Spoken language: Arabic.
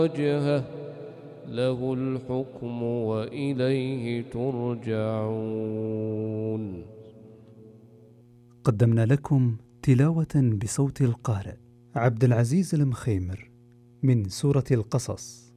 وجهه له الحكم وإليه ترجعون. قدمنا لكم تلاوة بصوت القارئ عبد العزيز المخيمر من سورة القصص.